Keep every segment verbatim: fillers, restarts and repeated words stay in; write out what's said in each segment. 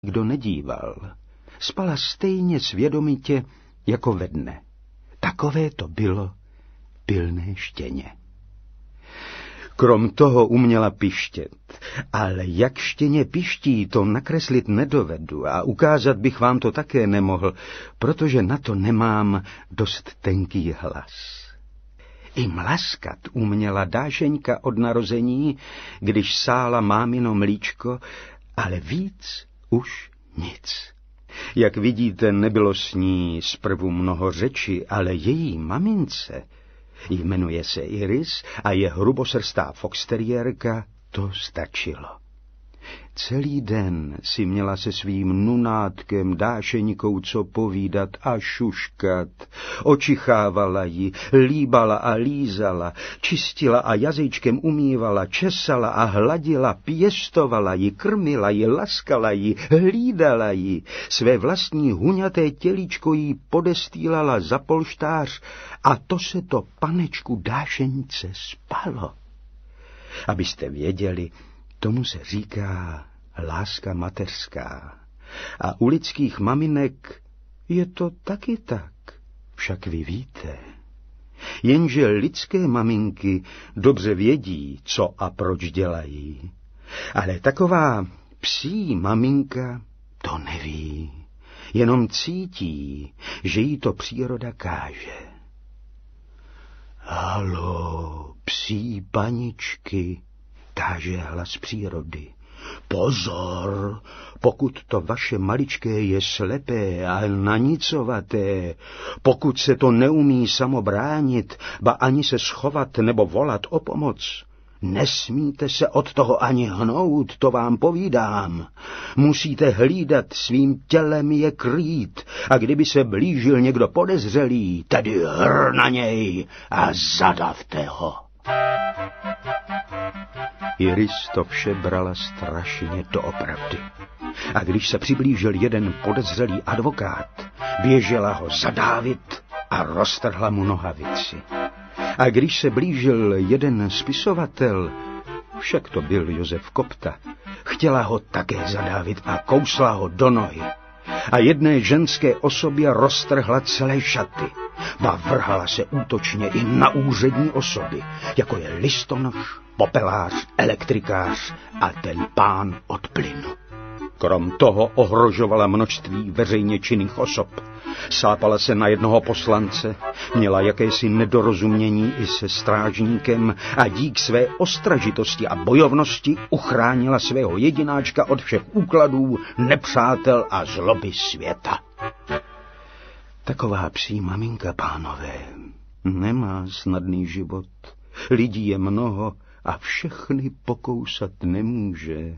kdo nedíval, spala stejně svědomitě jako ve dne. Takové to bylo pilné štěně. Krom toho uměla pištět, ale jak štěně piští, to nakreslit nedovedu a ukázat bych vám to také nemohl, protože na to nemám dost tenký hlas. I mlaskat uměla Dášeňka od narození, když sála mámino mlíčko, ale víc už nic. Jak vidíte, nebylo s ní zprvu mnoho řeči, ale její mamince, jmenuje se Iris a je hrubosrstá foxteriérka, to stačilo. Celý den si měla se svým nunátkem Dášeňkou co povídat a šuškat. Očichávala ji, líbala a lízala, čistila a jazyčkem umývala, česala a hladila, pěstovala ji, krmila ji, laskala ji, hlídala ji. Své vlastní huňaté tělíčko jí podestýlala za polštář a to se to panečku Dášeňce spalo. Abyste věděli, tomu se říká láska mateřská. A u lidských maminek je to taky tak, však vy víte. Jenže lidské maminky dobře vědí, co a proč dělají. Ale taková psí maminka to neví, jenom cítí, že jí to příroda káže. Halo, psí paničky, káže hlas přírody. Pozor, pokud to vaše maličké je slepé a nanicovaté, pokud se to neumí samo bránit, ba ani se schovat nebo volat o pomoc, nesmíte se od toho ani hnout, to vám povídám. Musíte hlídat, svým tělem je krýt, a kdyby se blížil někdo podezřelý, tedy hr na něj a zadavte ho. Iris to vše brala strašně doopravdy. A když se přiblížil jeden podezřelý advokát, běžela ho zadávit a roztrhla mu nohavici. A když se blížil jeden spisovatel, však to byl Josef Kopta, chtěla ho také zadávit a kousla ho do nohy. A jedné ženské osobě roztrhla celé šaty. Ba vrhala se útočně i na úřední osoby, jako je listonoš, popelář, elektrikář a ten pán od plynu. Krom toho ohrožovala množství veřejně činných osob. Sápala se na jednoho poslance, měla jakési nedorozumění i se strážníkem a dík své ostražitosti a bojovnosti uchránila svého jedináčka od všech úkladů, nepřátel a zloby světa. Taková psí maminka, pánové, nemá snadný život. Lidí je mnoho a všechny pokousat nemůže.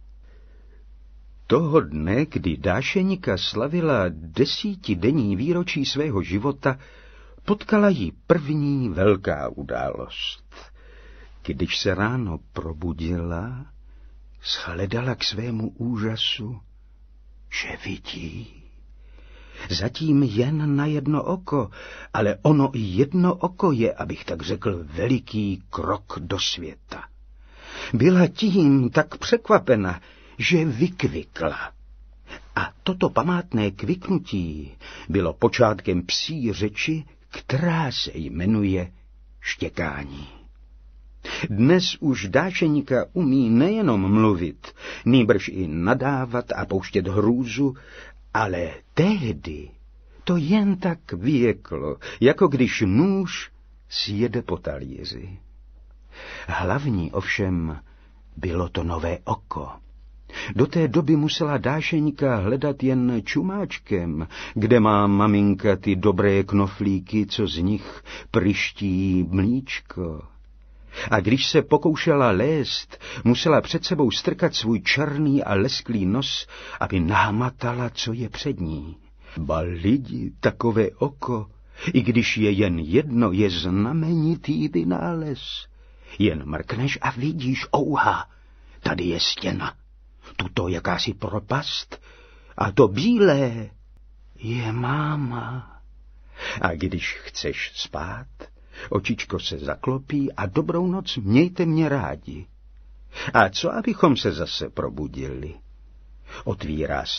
Toho dne, kdy Dášeňka slavila desítidenní výročí svého života, potkala ji první velká událost. Když se ráno probudila, shledala k svému úžasu, že vidí. Zatím jen na jedno oko, ale ono i jedno oko je, abych tak řekl, veliký krok do světa. Byla tím tak překvapena, že vykvikla. A toto památné kviknutí bylo počátkem psí řeči, která se jmenuje štěkání. Dnes už Dášeňka umí nejenom mluvit, nýbrž i nadávat a pouštět hrůzu, ale tehdy to jen tak vyjeklo, jako když nůž sjede po talíři. Hlavní ovšem bylo to nové oko. Do té doby musela Dášeňka hledat jen čumáčkem, kde má maminka ty dobré knoflíky, co z nich pryští mlíčko. A když se pokoušela lézt, musela před sebou strkat svůj černý a lesklý nos, aby nahmatala, co je před ní. Ba lidi, takové oko, i když je jen jedno, je znamenitý vynález. Jen mrkneš a vidíš, ouha, tady je stěna, tuto jakási propast, a to bílé je máma. A když chceš spát, očičko se zaklopí a dobrou noc, mějte mě rádi. A co, abychom se zase probudili? Otvírá